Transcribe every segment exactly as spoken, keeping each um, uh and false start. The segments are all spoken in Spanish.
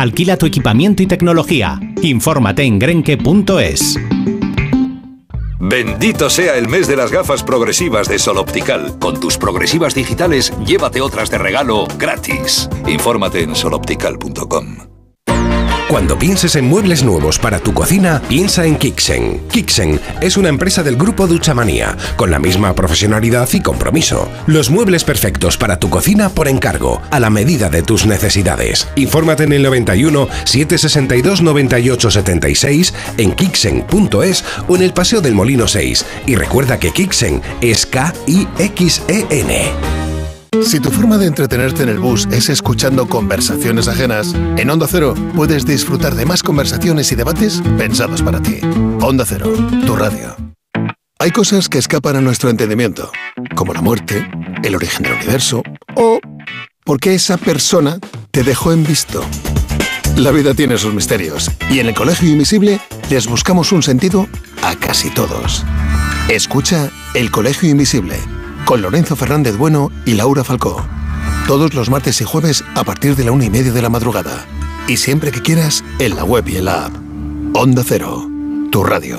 Alquila tu equipamiento y tecnología. Infórmate en grenke punto es. Bendito sea el mes de las gafas progresivas de Sol Optical. Con tus progresivas digitales, llévate otras de regalo gratis. Infórmate en sol optical punto com. Cuando pienses en muebles nuevos para tu cocina, piensa en Kixen. Kixen es una empresa del grupo Duchamanía, con la misma profesionalidad y compromiso. Los muebles perfectos para tu cocina por encargo, a la medida de tus necesidades. Infórmate en el noventa y uno, setecientos sesenta y dos, noventa y ocho, setenta y seis, en kixen punto es o en el Paseo del Molino seis. Y recuerda que Kixen es K I X E N. Si tu forma de entretenerte en el bus es escuchando conversaciones ajenas, en Onda Cero puedes disfrutar de más conversaciones y debates pensados para ti. Onda Cero, tu radio. Hay cosas que escapan a nuestro entendimiento, como la muerte, el origen del universo o por qué esa persona te dejó en visto. La vida tiene sus misterios y en el Colegio Invisible les buscamos un sentido a casi todos. Escucha El Colegio Invisible, con Lorenzo Fernández Bueno y Laura Falcó. Todos los martes y jueves a partir de la una y media de la madrugada. Y siempre que quieras, en la web y en la app. Onda Cero, tu radio.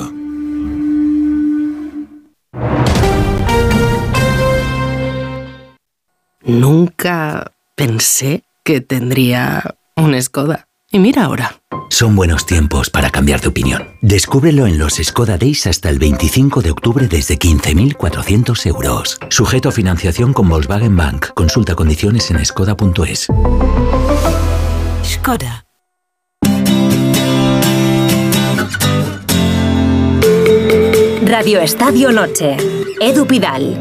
Nunca pensé que tendría un Skoda. Y mira ahora. Son buenos tiempos para cambiar de opinión. Descúbrelo en los Skoda Days hasta el veinticinco de octubre desde quince mil cuatrocientos euros. Sujeto a financiación con Volkswagen Bank. Consulta condiciones en skoda punto es. Skoda. Radio Estadio Noche. Edu Pidal.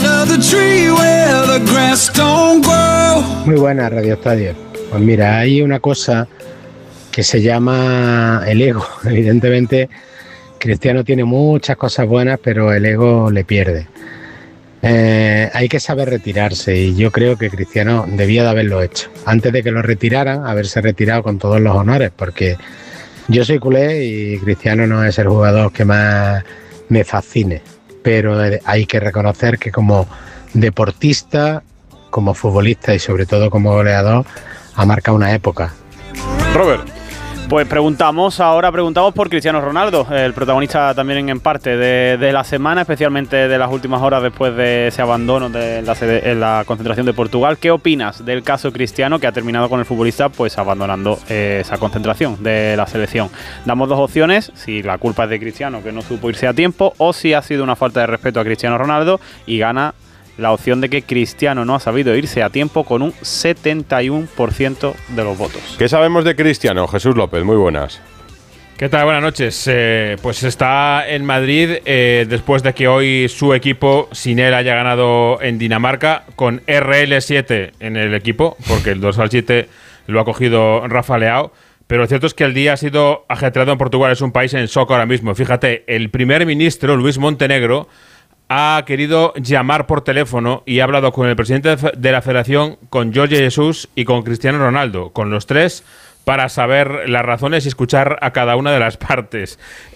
Muy buena Radio Estadio. Pues mira, hay una cosa que se llama el ego. Evidentemente, Cristiano tiene muchas cosas buenas, pero el ego le pierde. Eh, hay que saber retirarse y yo creo que Cristiano debía de haberlo hecho. Antes de que lo retiraran, haberse retirado con todos los honores, porque yo soy culé y Cristiano no es el jugador que más me fascine. Pero hay que reconocer que como deportista, como futbolista y sobre todo como goleador, ha marcado una época. Robert. Pues preguntamos, ahora preguntamos por Cristiano Ronaldo, el protagonista también en parte de, de la semana, especialmente de las últimas horas después de ese abandono de la, sede, en la concentración de Portugal. ¿Qué opinas del caso Cristiano, que ha terminado con el futbolista pues abandonando eh, esa concentración de la selección? Damos dos opciones, si la culpa es de Cristiano, que no supo irse a tiempo, o si ha sido una falta de respeto a Cristiano Ronaldo, y gana la opción de que Cristiano no ha sabido irse a tiempo con un setenta y uno por ciento de los votos. ¿Qué sabemos de Cristiano? Jesús López, muy buenas. ¿Qué tal? Buenas noches. Eh, pues está en Madrid eh, después de que hoy su equipo, sin él, haya ganado en Dinamarca con R L siete en el equipo, porque el dorsal siete lo ha cogido Rafa Leao. Pero lo cierto es que el día ha sido ajetreado en Portugal, es un país en shock ahora mismo. Fíjate, el primer ministro, Luis Montenegro, ha querido llamar por teléfono y ha hablado con el presidente de la federación, con Jorge Jesús y con Cristiano Ronaldo, con los tres, para saber las razones y escuchar a cada una de las partes.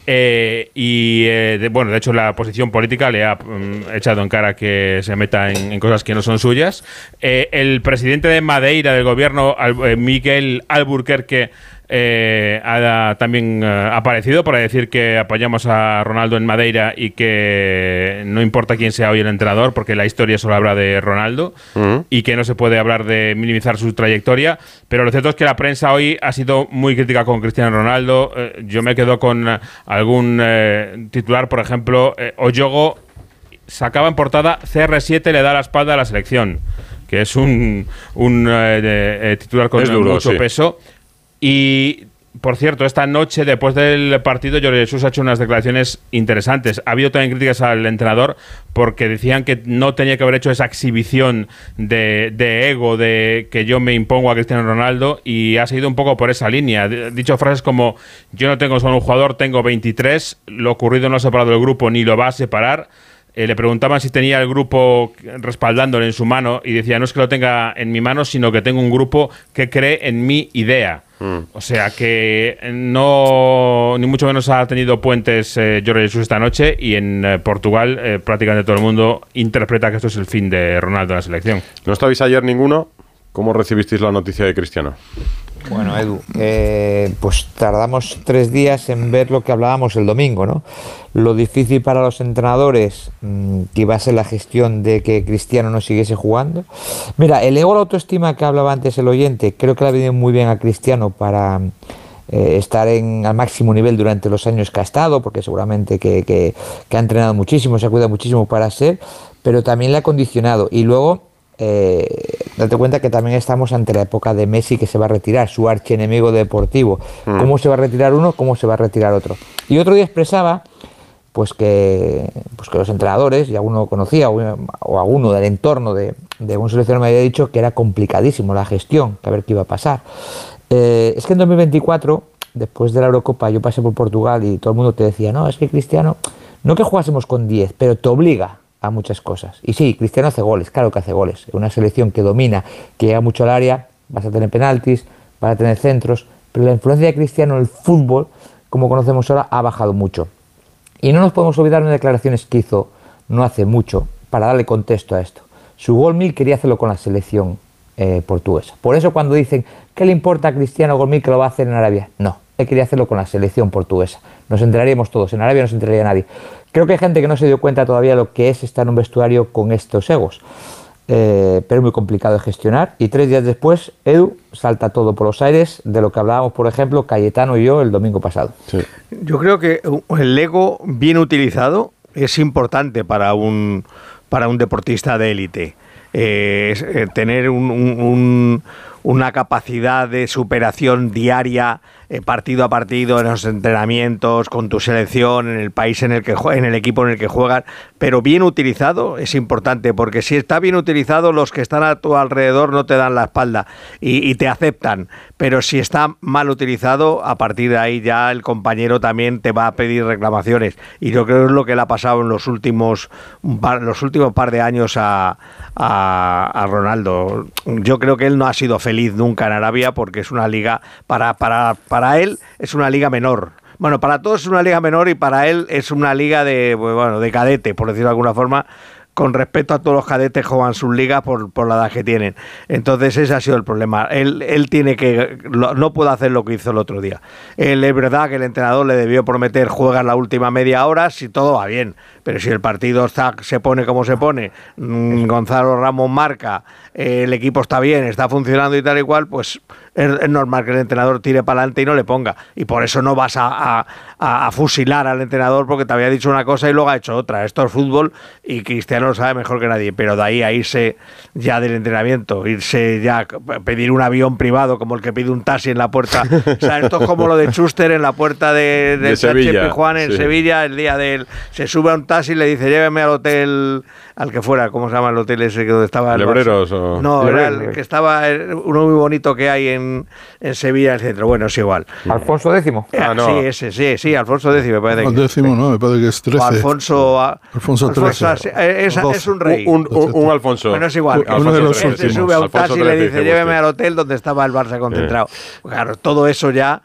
Eh, y, eh, de, bueno, de hecho, la posición política le ha um, echado en cara que se meta en, en cosas que no son suyas. Eh, el presidente de Madeira, del gobierno, eh, Miguel Albuquerque, Eh, ha también eh, aparecido para decir que apoyamos a Ronaldo en Madeira y que no importa quién sea hoy el entrenador, porque la historia solo habla de Ronaldo uh-huh. y que no se puede hablar de minimizar su trayectoria. Pero lo cierto es que la prensa hoy ha sido muy crítica con Cristiano Ronaldo. Eh, yo me quedo con eh, algún eh, titular, por ejemplo, eh, Oyogo sacaba en portada: C R siete le da la espalda a la selección, que es un, un eh, de, eh, titular con duro, mucho sí. peso. Y, por cierto, esta noche, después del partido, Jorge Jesús ha hecho unas declaraciones interesantes. Ha habido también críticas al entrenador porque decían que no tenía que haber hecho esa exhibición de, de ego, de que yo me impongo a Cristiano Ronaldo, y ha seguido un poco por esa línea. Ha dicho frases como: yo no tengo solo un jugador, tengo veintitrés, lo ocurrido no ha separado el grupo ni lo va a separar. Eh, le preguntaban si tenía el grupo respaldándole en su mano y decía: no es que lo tenga en mi mano, sino que tengo un grupo que cree en mi idea. Mm. O sea que no, ni mucho menos ha tenido puentes eh, Jorge Jesús esta noche, y en eh, Portugal eh, prácticamente todo el mundo interpreta que esto es el fin de Ronaldo en la selección. ¿No estabais ayer ninguno? ¿Cómo recibisteis la noticia de Cristiano? Bueno, Edu, eh, pues tardamos tres días en ver lo que hablábamos el domingo, ¿no? Lo difícil para los entrenadores, mmm, que iba a ser la gestión de que Cristiano no siguiese jugando. Mira, el ego, la autoestima que hablaba antes el oyente, creo que le ha venido muy bien a Cristiano para eh, estar en, al máximo nivel durante los años que ha estado, porque seguramente que, que, que ha entrenado muchísimo, se ha cuidado muchísimo para ser, pero también le ha condicionado. Y luego, Eh, date cuenta que también estamos ante la época de Messi, que se va a retirar, su archienemigo deportivo. Mm. ¿Cómo se va a retirar uno? ¿Cómo se va a retirar otro? Y otro día expresaba pues que, pues que los entrenadores, y alguno conocía o, o alguno del entorno de, de un seleccionador me había dicho que era complicadísimo la gestión, que a ver qué iba a pasar. Eh, es que en dos mil veinticuatro, después de la Eurocopa, yo pasé por Portugal y todo el mundo te decía, no, es que Cristiano, no que jugásemos con diez, pero te obliga a muchas cosas. Y sí, Cristiano hace goles, claro que hace goles. Una selección que domina, que llega mucho al área, vas a tener penaltis, vas a tener centros, pero la influencia de Cristiano en el fútbol, como conocemos ahora, ha bajado mucho. Y no nos podemos olvidar de declaraciones que hizo no hace mucho, para darle contexto a esto. Su gol mil quería hacerlo con la selección eh, portuguesa. Por eso cuando dicen, ¿qué le importa a Cristiano gol mil que lo va a hacer en Arabia? No, él quería hacerlo con la selección portuguesa. Nos enteraríamos todos, en Arabia no se enteraría nadie. Creo que hay gente que no se dio cuenta todavía de lo que es estar en un vestuario con estos egos, eh, pero es muy complicado de gestionar. Y tres días después, Edu, salta todo por los aires de lo que hablábamos, por ejemplo, Cayetano y yo el domingo pasado. Sí. Yo creo que el ego bien utilizado es importante para un, para un deportista de élite. Eh, es, eh, tener un, un, un, una capacidad de superación diaria, eh, partido a partido, en los entrenamientos, con tu selección, en el país en el que en el equipo en el que juegan, pero bien utilizado es importante, porque si está bien utilizado, los que están a tu alrededor no te dan la espalda y, y te aceptan, pero si está mal utilizado, a partir de ahí ya el compañero también te va a pedir reclamaciones, y yo creo que es lo que le ha pasado en los últimos los últimos par de años a, a, a Ronaldo. Yo creo que él no ha sido feliz nunca en Arabia, porque es una liga para para para él es una liga menor. Bueno, para todos es una liga menor y para él es una liga de, bueno, de cadete, por decirlo de alguna forma, con respecto a todos los cadetes que juegan sus ligas por, por la edad que tienen. Entonces ese ha sido el problema. Él, él tiene que, no puede hacer lo que hizo el otro día. Él, es verdad que el entrenador le debió prometer jugar la última media hora si todo va bien, pero si el partido está, se pone como se pone, mmm, Gonzalo Ramos marca, eh, el equipo está bien, está funcionando y tal y cual, pues es, es normal que el entrenador tire para adelante y no le ponga. Y por eso no vas a, a, a, a fusilar al entrenador porque te había dicho una cosa y luego ha hecho otra. Esto es fútbol y Cristiano lo sabe mejor que nadie, pero de ahí a irse ya del entrenamiento, irse ya, pedir un avión privado como el que pide un taxi en la puerta. O sea, esto es como lo de Schuster en la puerta de, de, de Sevilla, Juan en sí. Sevilla, el día del... Se sube a un taxi y le dice, lléveme al hotel, al que fuera, ¿cómo se llama el hotel ese que donde estaba? ¿Lebreros o...? No, Lebreros, era el que estaba, uno muy bonito que hay en, en Sevilla, en el centro. Bueno, es igual. ¿Alfonso décimo? Ah, no. Sí, ese, sí, sí, Alfonso décimo, me parece. No, décimo que, no, me parece que es trece. Alfonso... Alfonso trece. Alfonso, es, es un rey. Un, un, un Alfonso. Bueno, es igual. Uno de los él se sube a un taxi y le dice, lléveme al hotel donde estaba el Barça concentrado. Eh. Claro, todo eso ya...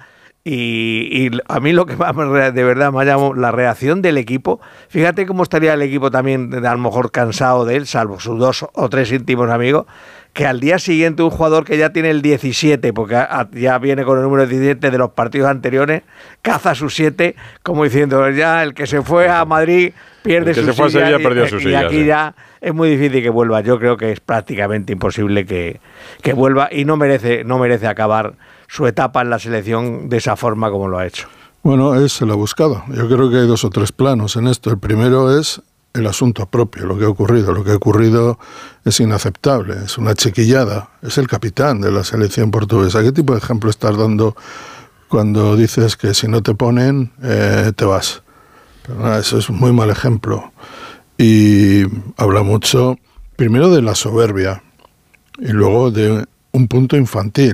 Y, y a mí lo que más de verdad me ha llamado la reacción del equipo. Fíjate cómo estaría el equipo también, a lo mejor cansado de él, salvo sus dos o tres íntimos amigos, que al día siguiente un jugador que ya tiene el diecisiete, porque ya viene con el número diecisiete de los partidos anteriores, caza sus siete, como diciendo, ya el que se fue a Madrid pierde su silla. El que se fue a Sevilla perdió su silla. Y aquí sí. Ya es muy difícil que vuelva. Yo creo que es prácticamente imposible que, que vuelva y no merece, no merece acabar su etapa en la selección de esa forma como lo ha hecho. Bueno, él se lo ha buscado. Yo creo que hay dos o tres planos en esto. El primero es el asunto propio, lo que ha ocurrido. Lo que ha ocurrido es inaceptable, es una chiquillada. Es el capitán de la selección portuguesa. ¿Qué tipo de ejemplo estás dando cuando dices que si no te ponen, eh, te vas? Pero nada, eso es un muy mal ejemplo. Y habla mucho, primero de la soberbia, y luego de un punto infantil.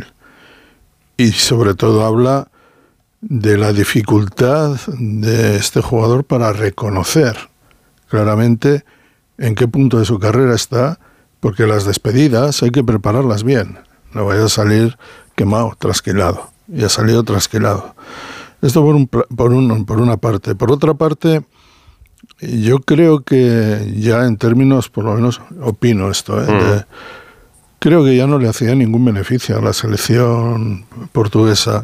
Y sobre todo habla de la dificultad de este jugador para reconocer claramente en qué punto de su carrera está, porque las despedidas hay que prepararlas bien. No vaya a salir quemado, trasquilado. Y ha salido trasquilado. Esto por, un, por, un, por una parte. Por otra parte, yo creo que ya en términos, por lo menos opino esto, ¿eh? Mm. de, creo que ya no le hacía ningún beneficio a la selección portuguesa